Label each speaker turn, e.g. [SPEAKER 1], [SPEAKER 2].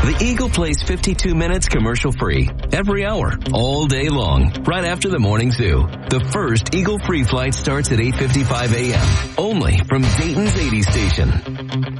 [SPEAKER 1] The Eagle plays 52 minutes commercial free every hour, all day long, right after the morning zoo. The first Eagle free flight starts at 8:55 a.m. only from Dayton's 80 station.